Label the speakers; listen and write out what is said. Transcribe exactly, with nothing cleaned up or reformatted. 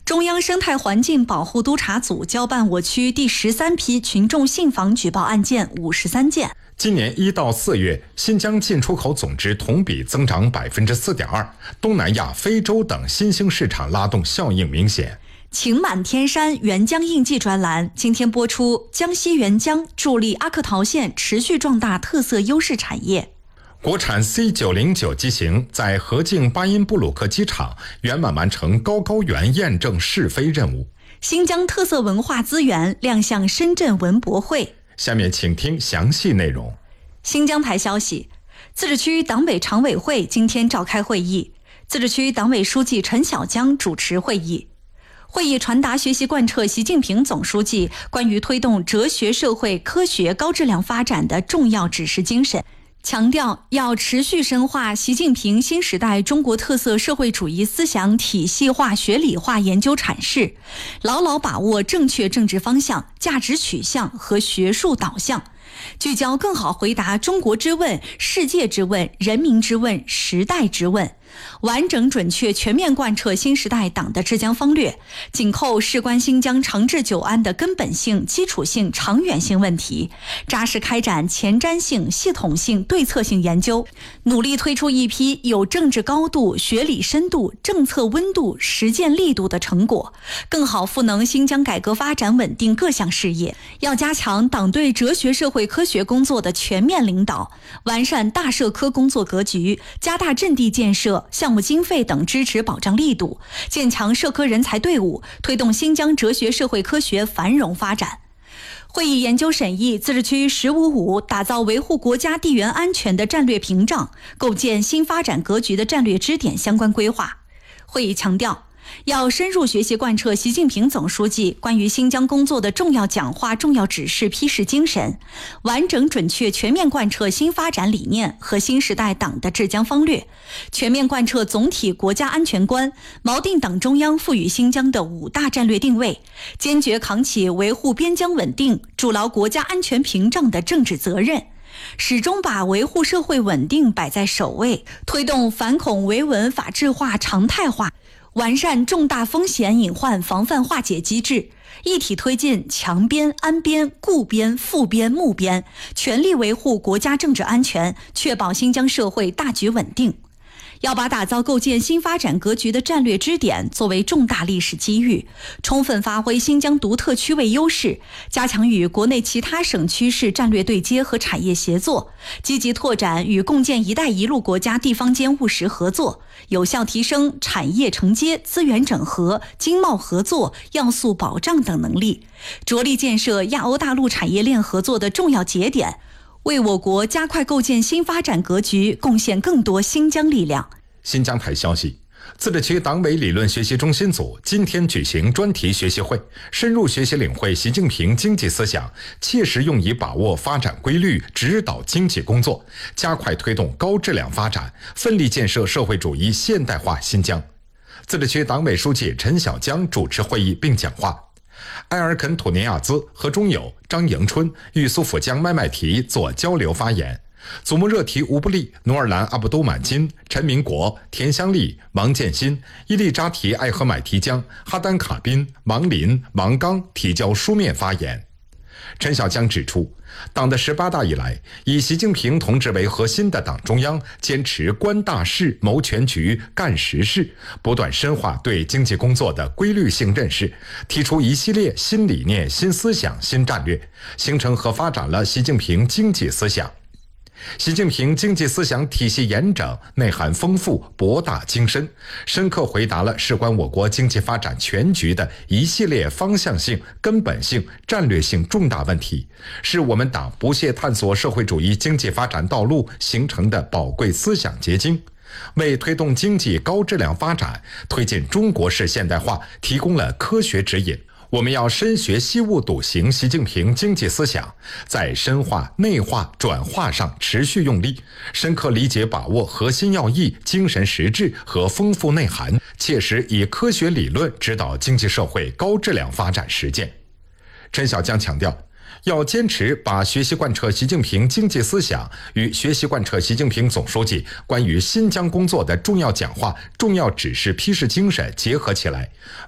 Speaker 1: 中央生态环境保护督察组交办我区第十三批群众信访举报案件五十三件。
Speaker 2: 今年一到四月，新疆进出口总值同比增长百分之四点二，东南亚、非洲等新兴市场拉动效应明显。
Speaker 1: 晴满天山沅江印记专栏今天播出，江西沅江助力阿克陶县持续壮大特色优势产业。
Speaker 2: 国产 C 九零九 机型在河静巴音布鲁克机场圆满完成高高原验证试飞任务。
Speaker 1: 新疆特色文化资源亮相深圳文博会。
Speaker 2: 下面请听详细内容。
Speaker 1: 新疆台消息，自治区党委常委会今天召开会议，自治区党委书记陈小江主持会议。会议传达学习贯彻习近平总书记关于推动哲学社会科学高质量发展的重要指示精神，强调要持续深化习近平新时代中国特色社会主义思想体系化学理化研究阐释，牢牢把握正确政治方向、价值取向和学术导向，聚焦更好回答中国之问、世界之问、人民之问、时代之问，完整准确全面贯彻新时代党的治疆方略，紧扣事关新疆长治久安的根本性、基础性、长远性问题，扎实开展前瞻性、系统性、对策性研究，努力推出一批有政治高度、学理深度、政策温度、实践力度的成果，更好赋能新疆改革发展稳定各项事业。要加强党对哲学社会科学工作的全面领导，完善大社科工作格局，加大阵地建设、项目经费等支持保障力度，建强社科人才队伍，推动新疆哲学社会科学繁荣发展。会议研究审议自治区“十五五”打造维护国家地缘安全的战略屏障，构建新发展格局的战略支点相关规划。会议强调，要深入学习贯彻习近平总书记关于新疆工作的重要讲话、重要指示批示精神，完整准确全面贯彻新发展理念和新时代党的治疆方略，全面贯彻总体国家安全观，锚定党中央赋予新疆的五大战略定位，坚决扛起维护边疆稳定、筑牢国家安全屏障的政治责任，始终把维护社会稳定摆在首位，推动反恐维稳法治化常态化，完善重大风险隐患防范化解机制，一体推进强边、安边、固边、复边、募边，全力维护国家政治安全，确保新疆社会大局稳定。要把打造构建新发展格局的战略支点作为重大历史机遇，充分发挥新疆独特区位优势，加强与国内其他省区市战略对接和产业协作，积极拓展与共建“一带一路”国家地方间务实合作，有效提升产业承接、资源整合、经贸合作、要素保障等能力，着力建设亚欧大陆产业链合作的重要节点，为我国加快构建新发展格局贡献更多新疆力量。
Speaker 2: 新疆台消息，自治区党委理论学习中心组今天举行专题学习会，深入学习领会习近平经济思想，切实用以把握发展规律，指导经济工作，加快推动高质量发展，奋力建设社会主义现代化新疆。自治区党委书记陈小江主持会议并讲话。埃尔肯土尼亚兹、何忠友、张迎春、玉苏府江麦麦提做交流发言。祖木热提吴布利、努尔兰阿卜都满金、陈明国、田香丽、王建新、伊利扎提艾合买提江、哈丹卡宾、王林、王刚提交书面发言。陈小江指出，党的十八大以来，以习近平同志为核心的党中央坚持观大势、谋全局、干实事，不断深化对经济工作的规律性认识，提出一系列新理念、新思想、新战略，形成和发展了习近平经济思想。习近平经济思想体系严整，内涵丰富，博大精深，深刻回答了事关我国经济发展全局的一系列方向性、根本性、战略性重大问题，是我们党不懈探索社会主义经济发展道路形成的宝贵思想结晶，为推动经济高质量发展、推进中国式现代化提供了科学指引。我们要深学习物笃行习近平经济思想，在深化、内化、转化上持续用力，深刻理解把握核心要义、精神实质和丰富内涵，切实以科学理论指导经济社会高质量发展实践。陈小江强调，要坚持把学习贯彻习近平经济思想与学习贯彻习近平总书记关于新疆工作的重要讲话、重要指示批示精神结合起来，